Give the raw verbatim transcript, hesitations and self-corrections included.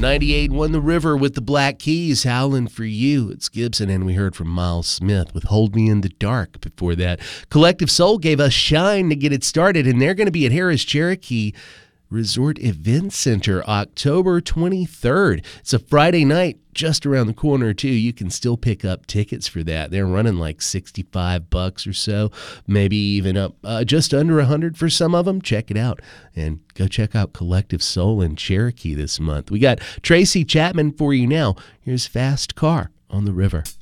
ninety-eight won the river with the Black Keys, Howling for You. It's Gibson, and we heard from Miles Smith with Hold Me in the Dark before that. Collective Soul gave us Shine to get it started, and they're going to be at Harris Cherokee Resort Event Center October twenty-third. It's a Friday night just around the corner, too. You can still pick up tickets for that. They're running like sixty-five bucks or so, maybe even up uh, just under one hundred for some of them. Check it out and go check out Collective Soul in Cherokee this month. We got Tracy Chapman for you now. Here's Fast Car on the River.